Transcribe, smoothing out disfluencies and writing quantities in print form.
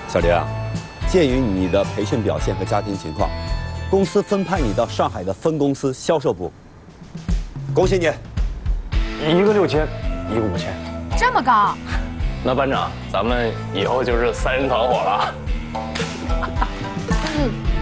小林啊，鉴于你的培训表现和家庭情况，公司分派你到上海的分公司销售部。恭喜你， 一个6000，一个5000。 这么高？ 那班长，咱们以后就是3人团伙了。 但是